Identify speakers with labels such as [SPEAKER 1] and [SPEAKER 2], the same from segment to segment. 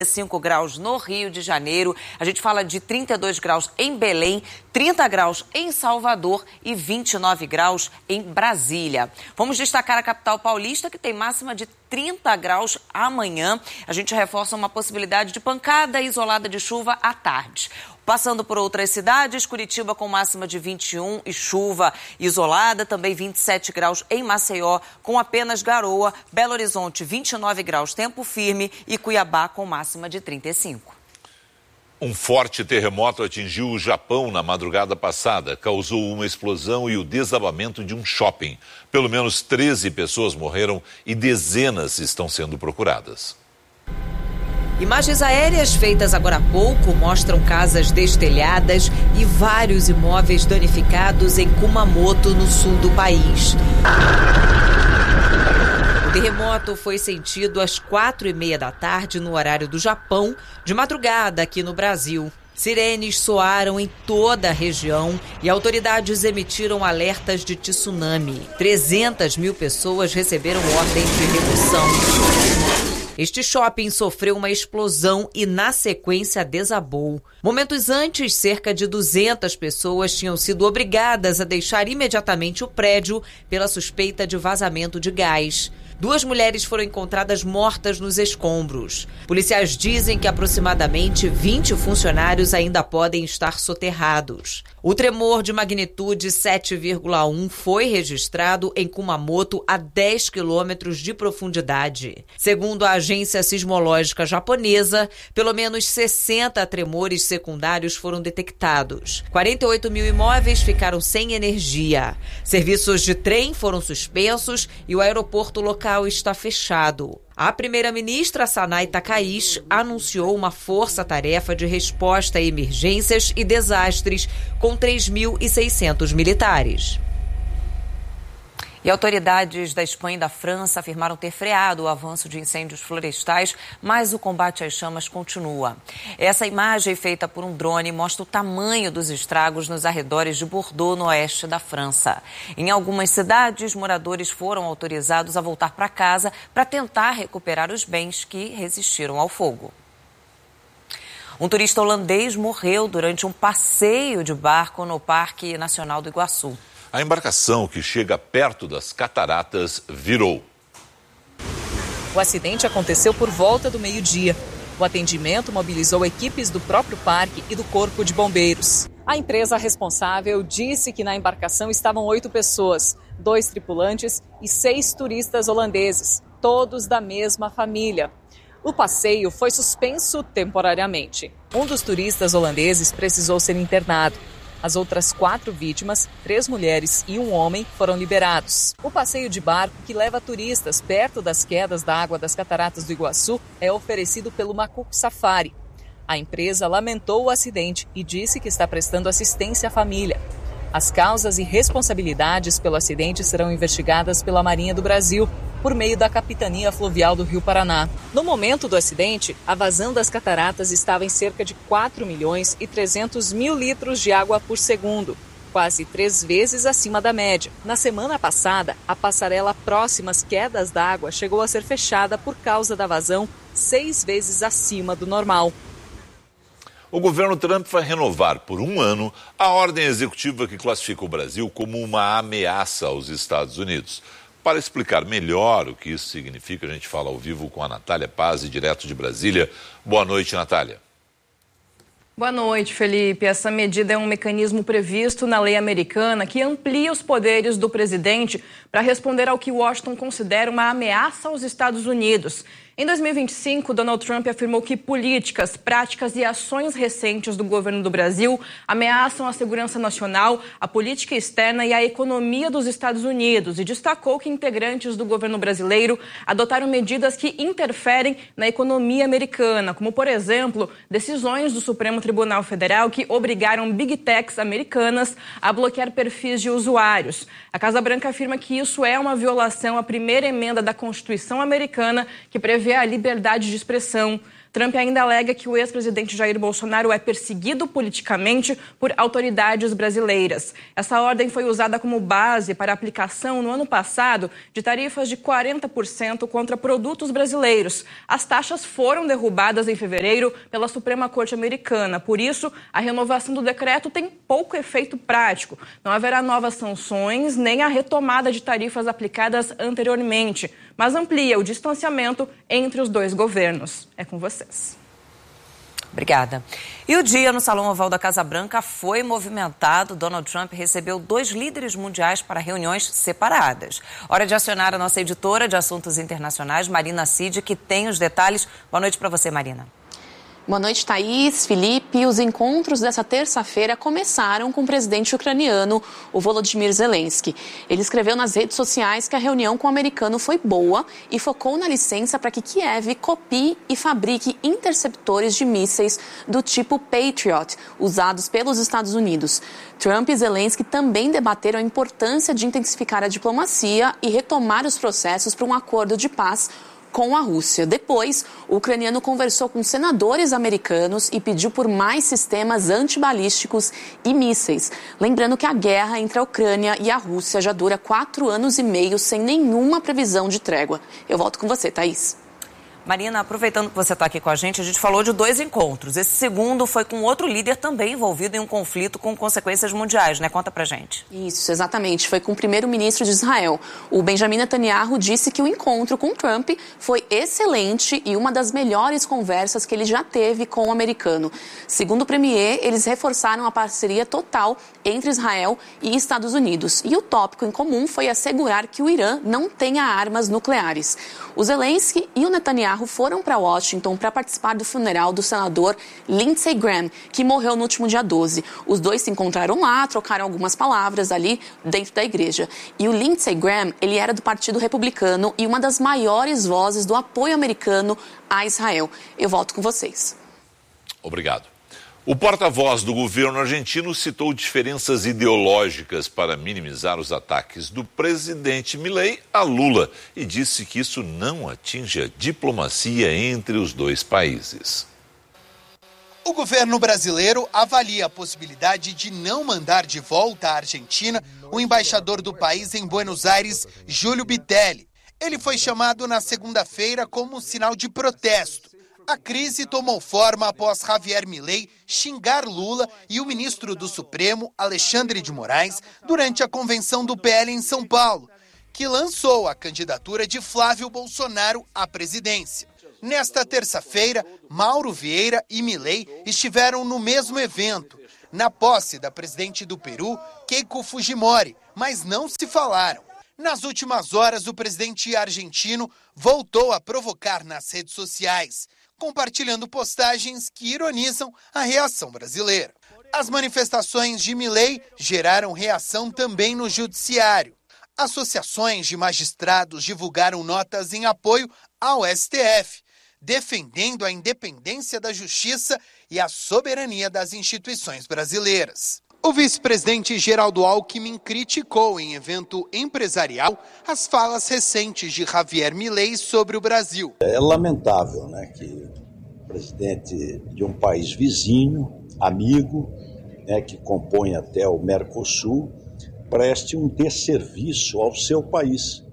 [SPEAKER 1] 5 graus no Rio de Janeiro, a gente fala de 32 graus em Belém, 30 graus em Salvador e 29 graus em Brasília. Vamos destacar a capital paulista, que tem máxima de 30 graus amanhã. A gente reforça uma possibilidade de pancada isolada de chuva à tarde. Passando por outras cidades, Curitiba com máxima de 21 e chuva isolada, também 27 graus em Maceió, com apenas garoa, Belo Horizonte 29 graus, tempo firme, e Cuiabá com máxima de 35.
[SPEAKER 2] Um forte terremoto atingiu o Japão na madrugada passada, causou uma explosão e o desabamento de um shopping. Pelo menos 13 pessoas morreram e dezenas estão sendo procuradas.
[SPEAKER 3] Imagens aéreas feitas agora há pouco mostram casas destelhadas e vários imóveis danificados em Kumamoto, no sul do país. O terremoto foi sentido às 4h30 da tarde no horário do Japão, de madrugada aqui no Brasil. Sirenes soaram em toda a região e autoridades emitiram alertas de tsunami. 300 mil pessoas receberam ordem de remoção. Este shopping sofreu uma explosão e, na sequência, desabou. Momentos antes, cerca de 200 pessoas tinham sido obrigadas a deixar imediatamente o prédio pela suspeita de vazamento de gás. 2 mulheres foram encontradas mortas nos escombros. Policiais dizem que aproximadamente 20 funcionários ainda podem estar soterrados. O tremor de magnitude 7,1 foi registrado em Kumamoto, a 10 quilômetros de profundidade. Segundo a agência sismológica japonesa, pelo menos 60 tremores secundários foram detectados. 48 mil imóveis ficaram sem energia. Serviços de trem foram suspensos e o aeroporto local está fechado. A primeira-ministra Sanai Takaichi anunciou uma força-tarefa de resposta a emergências e desastres com 3.600 militares.
[SPEAKER 1] E autoridades da Espanha e da França afirmaram ter freado o avanço de incêndios florestais, mas o combate às chamas continua. Essa imagem, feita por um drone, mostra o tamanho dos estragos nos arredores de Bordeaux, no oeste da França. Em algumas cidades, moradores foram autorizados a voltar para casa para tentar recuperar os bens que resistiram ao fogo. Um turista holandês morreu durante um passeio de barco no Parque Nacional do Iguaçu.
[SPEAKER 2] A embarcação, que chega perto das cataratas, virou.
[SPEAKER 4] O acidente aconteceu por volta do meio-dia. O atendimento mobilizou equipes do próprio parque e do Corpo de Bombeiros. A empresa responsável disse que na embarcação estavam 8 pessoas, 2 tripulantes e 6 turistas holandeses, todos da mesma família. O passeio foi suspenso temporariamente. Um dos turistas holandeses precisou ser internado. As outras 4 vítimas, 3 mulheres e um homem, foram liberados. O passeio de barco, que leva turistas perto das quedas da água das cataratas do Iguaçu, é oferecido pelo Macuco Safari. A empresa lamentou o acidente e disse que está prestando assistência à família. As causas e responsabilidades pelo acidente serão investigadas pela Marinha do Brasil, por meio da Capitania Fluvial do Rio Paraná. No momento do acidente, a vazão das cataratas estava em cerca de 4.300.000 litros de água por segundo, quase 3 vezes acima da média. Na semana passada, a passarela próxima às quedas d'água chegou a ser fechada por causa da vazão 6 vezes acima do normal.
[SPEAKER 2] O governo Trump vai renovar por 1 ano a ordem executiva que classifica o Brasil como uma ameaça aos Estados Unidos. Para explicar melhor o que isso significa, a gente fala ao vivo com a Natália Pazzi, direto de Brasília. Boa noite, Natália.
[SPEAKER 5] Boa noite, Felipe. Essa medida é um mecanismo previsto na lei americana que amplia os poderes do presidente para responder ao que Washington considera uma ameaça aos Estados Unidos. Em 2025, Donald Trump afirmou que políticas, práticas e ações recentes do governo do Brasil ameaçam a segurança nacional, a política externa e a economia dos Estados Unidos e destacou que integrantes do governo brasileiro adotaram medidas que interferem na economia americana, como, por exemplo, decisões do Supremo Tribunal Federal que obrigaram Big Techs americanas a bloquear perfis de usuários. A Casa Branca afirma que isso é uma violação à primeira emenda da Constituição americana, que prevê a liberdade de expressão. Trump ainda alega que o ex-presidente Jair Bolsonaro é perseguido politicamente por autoridades brasileiras. Essa ordem foi usada como base para a aplicação no ano passado de tarifas de 40% contra produtos brasileiros. As taxas foram derrubadas em fevereiro pela Suprema Corte Americana. Por isso, a renovação do decreto tem pouco efeito prático. Não haverá novas sanções nem a retomada de tarifas aplicadas anteriormente, mas amplia o distanciamento entre os dois governos. É com vocês.
[SPEAKER 1] Obrigada. E o dia no Salão Oval da Casa Branca foi movimentado. Donald Trump recebeu 2 líderes mundiais para reuniões separadas. Hora de acionar a nossa editora de assuntos internacionais, Marina Cid, que tem os detalhes. Boa noite para você, Marina.
[SPEAKER 6] Boa noite, Thaís, Felipe. Os encontros dessa terça-feira começaram com o presidente ucraniano, o Volodymyr Zelensky. Ele escreveu nas redes sociais que a reunião com o americano foi boa e focou na licença para que Kiev copie e fabrique interceptores de mísseis do tipo Patriot, usados pelos Estados Unidos. Trump e Zelensky também debateram a importância de intensificar a diplomacia e retomar os processos para um acordo de paz com a Rússia. Depois, o ucraniano conversou com senadores americanos e pediu por mais sistemas antibalísticos e mísseis. Lembrando que a guerra entre a Ucrânia e a Rússia já dura 4 anos e meio sem nenhuma previsão de trégua. Eu volto com você, Thaís.
[SPEAKER 1] Marina, aproveitando que você está aqui com a gente falou de 2 encontros. Esse segundo foi com outro líder também envolvido em um conflito com consequências mundiais, né? Conta pra gente.
[SPEAKER 6] Isso, exatamente. Foi com o primeiro-ministro de Israel. O Benjamin Netanyahu disse que o encontro com Trump foi excelente e uma das melhores conversas que ele já teve com o americano. Segundo o premier, eles reforçaram a parceria total entre Israel e Estados Unidos. E o tópico em comum foi assegurar que o Irã não tenha armas nucleares. O Zelensky e o Netanyahu foram para Washington para participar do funeral do senador Lindsey Graham, que morreu no último dia 12. Os dois se encontraram lá, trocaram algumas palavras ali dentro da igreja. E o Lindsey Graham, ele era do Partido Republicano e uma das maiores vozes do apoio americano a Israel. Eu volto com vocês.
[SPEAKER 2] Obrigado. O porta-voz do governo argentino citou diferenças ideológicas para minimizar os ataques do presidente Milei a Lula e disse que isso não atinge a diplomacia entre os dois países.
[SPEAKER 7] O governo brasileiro avalia a possibilidade de não mandar de volta à Argentina o embaixador do país em Buenos Aires, Júlio Bitelli. Ele foi chamado na segunda-feira como sinal de protesto. A crise tomou forma após Javier Milei xingar Lula e o ministro do Supremo, Alexandre de Moraes, durante a convenção do PL em São Paulo, que lançou a candidatura de Flávio Bolsonaro à presidência. Nesta terça-feira, Mauro Vieira e Milei estiveram no mesmo evento, na posse da presidente do Peru, Keiko Fujimori, mas não se falaram. Nas últimas horas, o presidente argentino voltou a provocar nas redes sociais, compartilhando postagens que ironizam a reação brasileira. As manifestações de Milei geraram reação também no judiciário. Associações de magistrados divulgaram notas em apoio ao STF, defendendo a independência da justiça e a soberania das instituições brasileiras. O vice-presidente Geraldo Alckmin criticou em evento empresarial as falas recentes de Javier Milei sobre o Brasil.
[SPEAKER 8] É lamentável, né, que o presidente de um país vizinho, amigo, né, que compõe até o Mercosul, preste um desserviço ao seu país,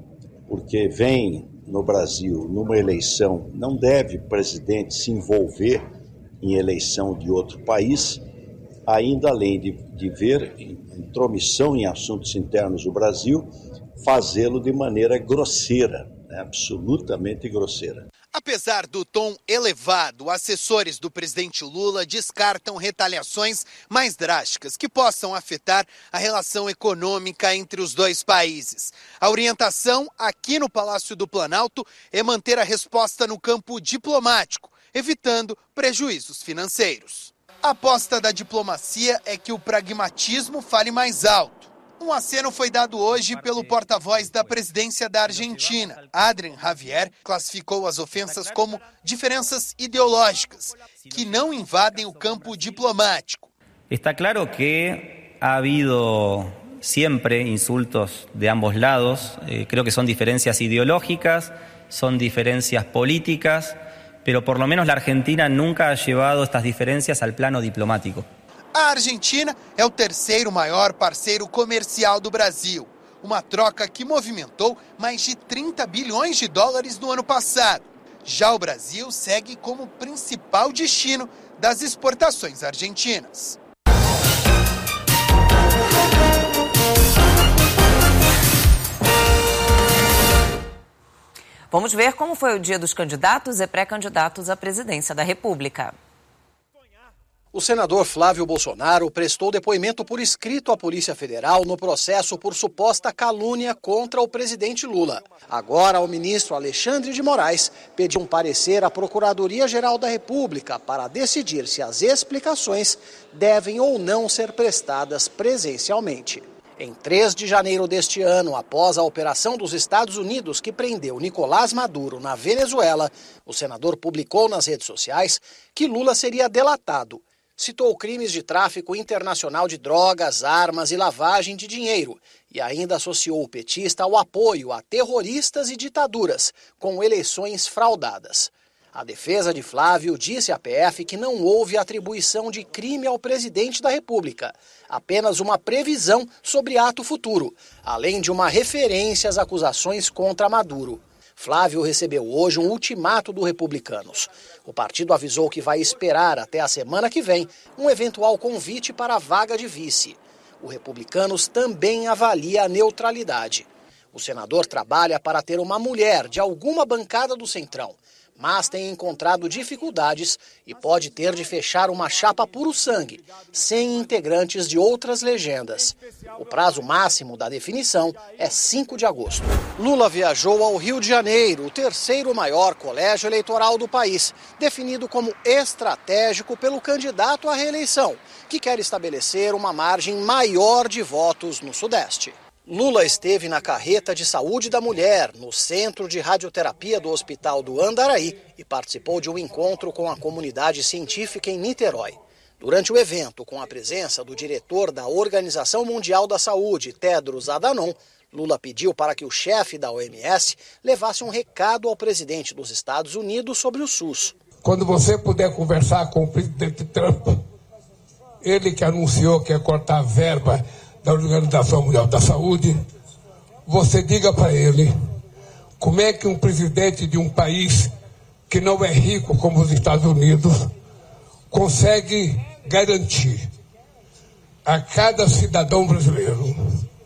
[SPEAKER 8] porque vem no Brasil numa eleição, não deve o presidente se envolver em eleição de outro país, ainda além de ver intromissão em assuntos internos do Brasil, fazê-lo de maneira grosseira, né? Absolutamente grosseira.
[SPEAKER 7] Apesar do tom elevado, assessores do presidente Lula descartam retaliações mais drásticas que possam afetar a relação econômica entre os dois países. A orientação aqui no Palácio do Planalto é manter a resposta no campo diplomático, evitando prejuízos financeiros. A aposta da diplomacia é que o pragmatismo fale mais alto. Um aceno foi dado hoje pelo porta-voz da presidência da Argentina. Adrián Javier classificou as ofensas como diferenças ideológicas, que não invadem o campo diplomático.
[SPEAKER 9] Está claro que ha habido siempre insultos de ambos lados. Creo que son diferencias ideológicas, son diferencias políticas, pero por lo menos la Argentina nunca ha llevado estas diferencias al plano diplomático.
[SPEAKER 7] A Argentina é o terceiro maior parceiro comercial do Brasil. Uma troca que movimentou mais de 30 bilhões de dólares no ano passado. Já o Brasil segue como principal destino das exportações argentinas.
[SPEAKER 1] Vamos ver como foi o dia dos candidatos e pré-candidatos à presidência da República.
[SPEAKER 10] O senador Flávio Bolsonaro prestou depoimento por escrito à Polícia Federal no processo por suposta calúnia contra o presidente Lula. Agora, o ministro Alexandre de Moraes pediu um parecer à Procuradoria-Geral da República para decidir se as explicações devem ou não ser prestadas presencialmente. Em 3 de janeiro deste ano, após a operação dos Estados Unidos que prendeu Nicolás Maduro na Venezuela, o senador publicou nas redes sociais que Lula seria delatado. Citou crimes de tráfico internacional de drogas, armas e lavagem de dinheiro e ainda associou o petista ao apoio a terroristas e ditaduras, com eleições fraudadas. A defesa de Flávio disse à PF que não houve atribuição de crime ao presidente da República, apenas uma previsão sobre ato futuro, além de uma referência às acusações contra Maduro. Flávio recebeu hoje um ultimato do Republicanos. O partido avisou que vai esperar até a semana que vem um eventual convite para a vaga de vice. O Republicanos também avalia a neutralidade. O senador trabalha para ter uma mulher de alguma bancada do Centrão, mas tem encontrado dificuldades e pode ter de fechar uma chapa puro sangue, sem integrantes de outras legendas. O prazo máximo da definição é 5 de agosto. Lula viajou ao Rio de Janeiro, o terceiro maior colégio eleitoral do país, definido como estratégico pelo candidato à reeleição, que quer estabelecer uma margem maior de votos no Sudeste. Lula esteve na carreta de saúde da mulher, no centro de radioterapia do Hospital do Andaraí e participou de um encontro com a comunidade científica em Niterói. Durante o evento, com a presença do diretor da Organização Mundial da Saúde, Tedros Adhanom, Lula pediu para que o chefe da OMS levasse um recado ao presidente dos Estados Unidos sobre o SUS.
[SPEAKER 11] Quando você puder conversar com o presidente Trump, ele que anunciou que ia cortar a verba da Organização Mundial da Saúde, você diga para ele como é que um presidente de um país que não é rico como os Estados Unidos consegue garantir a cada cidadão brasileiro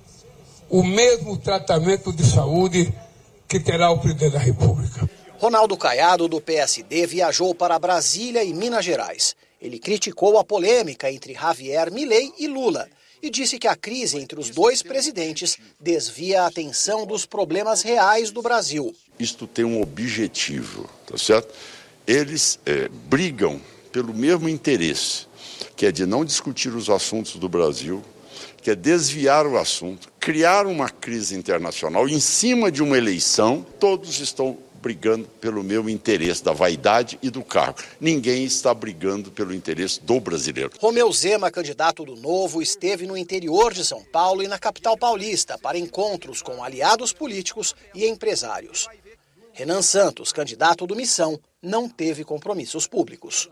[SPEAKER 11] o mesmo tratamento de saúde que terá o presidente da República.
[SPEAKER 10] Ronaldo Caiado, do PSD, viajou para Brasília e Minas Gerais. Ele criticou a polêmica entre Javier Milei e Lula e disse que a crise entre os dois presidentes desvia a atenção dos problemas reais do Brasil.
[SPEAKER 12] Isto tem um objetivo, tá certo? Eles brigam pelo mesmo interesse, que é de não discutir os assuntos do Brasil, que é desviar o assunto, criar uma crise internacional em cima de uma eleição. Todos estão brigando pelo mesmo interesse da vaidade e do cargo. Ninguém está brigando pelo interesse do brasileiro.
[SPEAKER 10] Romeu Zema, candidato do Novo, esteve no interior de São Paulo e na capital paulista para encontros com aliados políticos e empresários. Renan Santos, candidato do Missão, não teve compromissos públicos.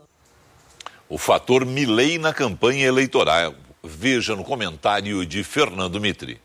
[SPEAKER 2] O fator Milei na campanha eleitoral. Veja no comentário de Fernando Mitri.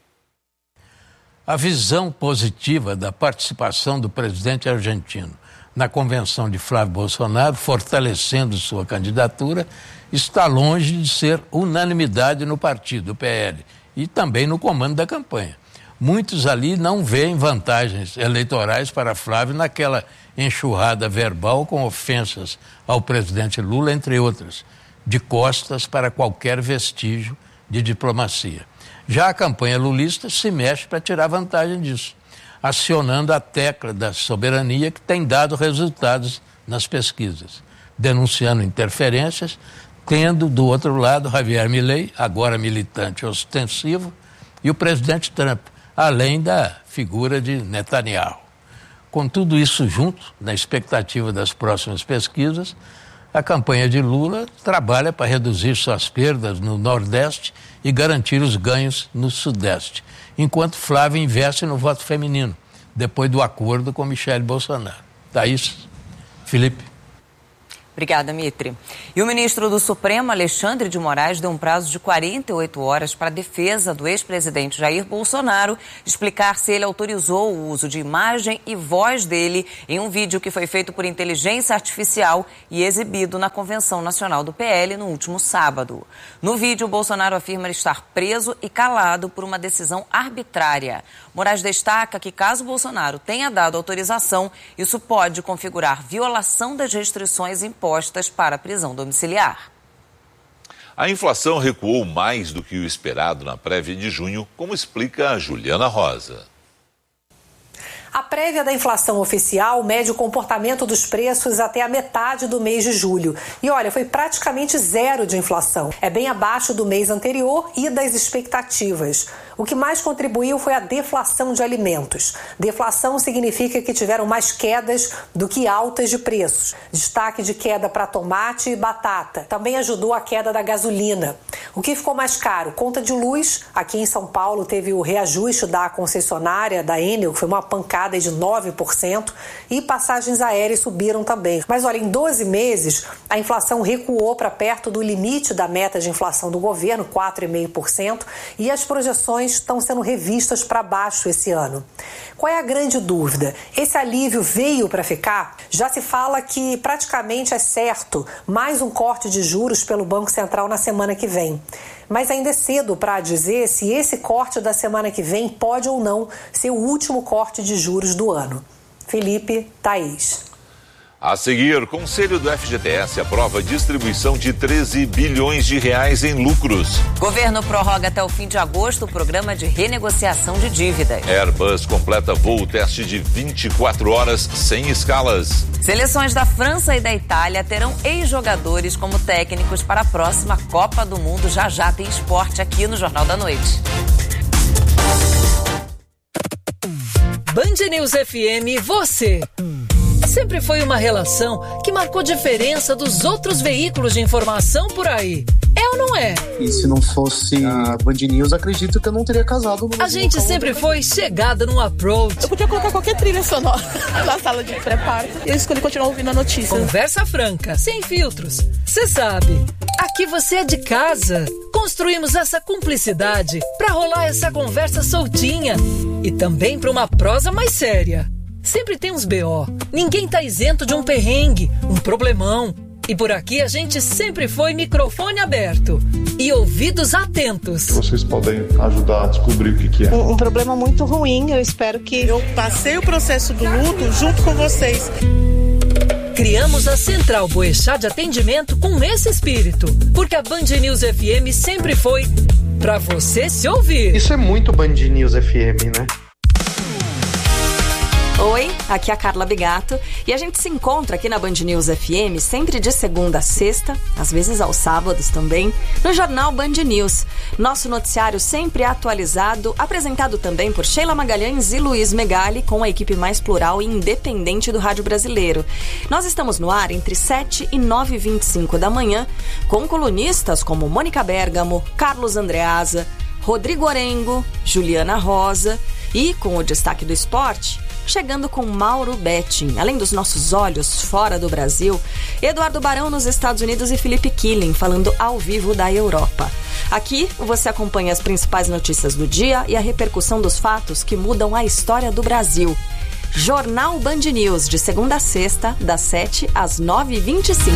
[SPEAKER 13] A visão positiva da participação do presidente argentino na convenção de Flávio Bolsonaro, fortalecendo sua candidatura, está longe de ser unanimidade no partido, o PL, e também no comando da campanha. Muitos ali não veem vantagens eleitorais para Flávio naquela enxurrada verbal com ofensas ao presidente Lula, entre outras, de costas para qualquer vestígio de diplomacia. Já a campanha lulista se mexe para tirar vantagem disso, acionando a tecla da soberania que tem dado resultados nas pesquisas, denunciando interferências, tendo do outro lado Javier Milei, agora militante ostensivo, e o presidente Trump, além da figura de Netanyahu. Com tudo isso junto, na expectativa das próximas pesquisas, a campanha de Lula trabalha para reduzir suas perdas no Nordeste e garantir os ganhos no Sudeste, enquanto Flávio investe no voto feminino, depois do acordo com Michele Bolsonaro. Thaís, Felipe.
[SPEAKER 1] Obrigada, Mitri. E o ministro do Supremo, Alexandre de Moraes, deu um prazo de 48 horas para a defesa do ex-presidente Jair Bolsonaro explicar se ele autorizou o uso de imagem e voz dele em um vídeo que foi feito por inteligência artificial e exibido na Convenção Nacional do PL no último sábado. No vídeo, Bolsonaro afirma estar preso e calado por uma decisão arbitrária. Moraes destaca que, caso Bolsonaro tenha dado autorização, isso pode configurar violação das restrições impostas para a prisão domiciliar.
[SPEAKER 2] A inflação recuou mais do que o esperado na prévia de junho, como explica a Juliana Rosa.
[SPEAKER 14] A prévia da inflação oficial mede o comportamento dos preços até a metade do mês de julho. E olha, foi praticamente zero de inflação. É bem abaixo do mês anterior e das expectativas. O que mais contribuiu foi a deflação de alimentos. Deflação significa que tiveram mais quedas do que altas de preços. Destaque de queda para tomate e batata. Também ajudou a queda da gasolina. O que ficou mais caro? Conta de luz. Aqui em São Paulo teve o reajuste da concessionária da Enel, que foi uma pancada de 9%, e passagens aéreas subiram também. Mas olha, em 12 meses, a inflação recuou para perto do limite da meta de inflação do governo, 4,5%, e as projeções estão sendo revistas para baixo esse ano. Qual é a grande dúvida? Esse alívio veio para ficar? Já se fala que praticamente é certo mais um corte de juros pelo Banco Central na semana que vem. Mas ainda é cedo para dizer se esse corte da semana que vem pode ou não ser o último corte de juros do ano. Felipe, Thaís.
[SPEAKER 2] A seguir, Conselho do FGTS aprova a distribuição de 13 bilhões de reais em lucros.
[SPEAKER 1] Governo prorroga até o fim de agosto o programa de renegociação de dívidas.
[SPEAKER 2] Airbus completa voo teste de 24 horas sem escalas.
[SPEAKER 1] Seleções da França e da Itália terão ex-jogadores como técnicos para a próxima Copa do Mundo. Já tem esporte aqui no Jornal da Noite.
[SPEAKER 15] Band News FM, você. Sempre foi uma relação que marcou diferença dos outros veículos de informação por aí. É ou não é?
[SPEAKER 16] E se não fosse a Band News, acredito que eu não teria casado.
[SPEAKER 15] A gente sempre foi chegada num approach.
[SPEAKER 17] Eu podia colocar qualquer trilha sonora na sala de pré-parto. Eu escolhi continuar ouvindo a notícia.
[SPEAKER 15] Conversa franca, sem filtros. Você sabe, aqui você é de casa. Construímos essa cumplicidade pra rolar essa conversa soltinha. E também pra uma prosa mais séria. Sempre tem uns BO. Ninguém tá isento de um perrengue, um problemão. E por aqui a gente sempre foi microfone aberto e ouvidos atentos.
[SPEAKER 18] Vocês podem ajudar a descobrir o que é.
[SPEAKER 17] Um problema muito ruim, eu espero que... Eu passei o processo do luto junto com vocês.
[SPEAKER 15] Criamos a Central Boechat de atendimento com esse espírito, porque a Band News FM sempre foi pra você se ouvir.
[SPEAKER 16] Isso é muito Band News FM, né?
[SPEAKER 19] Oi, aqui é a Carla Bigato e a gente se encontra aqui na Band News FM sempre de segunda a sexta, às vezes aos sábados também, no Jornal Band News. Nosso noticiário sempre atualizado, apresentado também por Sheila Magalhães e Luiz Megali, com a equipe mais plural e independente do rádio brasileiro. Nós estamos no ar entre 7 e 9h25 da manhã, com colunistas como Mônica Bergamo, Carlos Andreasa, Rodrigo Orengo, Juliana Rosa e, com o destaque do esporte, chegando com Mauro Betting, além dos nossos olhos fora do Brasil, Eduardo Barão nos Estados Unidos e Felipe Killing falando ao vivo da Europa. Aqui você acompanha as principais notícias do dia e a repercussão dos fatos que mudam a história do Brasil. Jornal Band News, de segunda a sexta, das 7 às 9h25.